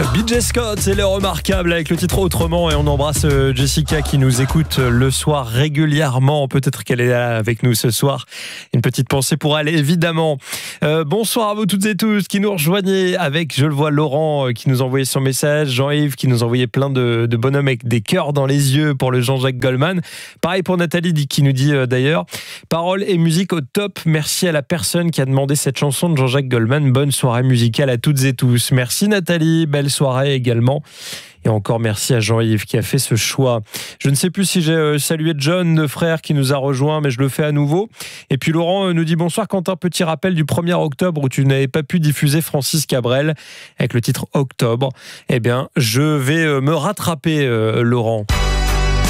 BJ Scott, c'est les remarquables avec le titre Autrement, et on embrasse Jessica qui nous écoute le soir régulièrement. Peut-être qu'elle est là avec nous ce soir. Une petite pensée pour elle, évidemment. Bonsoir à vous toutes et tous qui nous rejoignez avec, je le vois, Laurent qui nous envoyait son message, Jean-Yves qui nous envoyait plein de bonhommes avec des cœurs dans les yeux pour le Jean-Jacques Goldman. Pareil pour Nathalie qui nous dit d'ailleurs, paroles et musique au top. Merci à la personne qui a demandé cette chanson de Jean-Jacques Goldman. Bonne soirée musicale à toutes et tous. Merci Nathalie, belle soirée également. Et encore merci à Jean-Yves qui a fait ce choix. Je ne sais plus si j'ai salué John, le frère qui nous a rejoint, mais je le fais à nouveau. Et puis Laurent nous dit bonsoir Quentin, petit rappel du 1er octobre où tu n'avais pas pu diffuser Francis Cabrel avec le titre Octobre. Eh bien, je vais me rattraper Laurent.